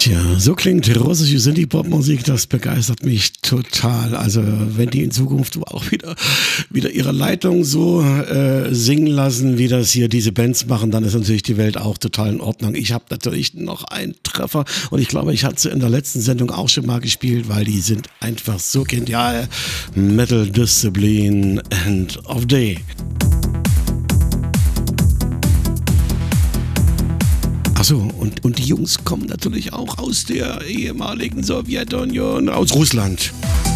Tja, so klingt russische Synthie-Pop-Musik, das begeistert mich total. Also wenn die in Zukunft auch wieder ihre Leitung so singen lassen, wie das hier diese Bands machen, dann ist natürlich die Welt auch total in Ordnung. Ich habe natürlich noch einen Treffer und ich glaube, ich hatte sie in der letzten Sendung auch schon mal gespielt, weil die sind einfach so genial. Metal Discipline, End of Day. Achso, und die Jungs kommen natürlich auch aus der ehemaligen Sowjetunion, aus Russland.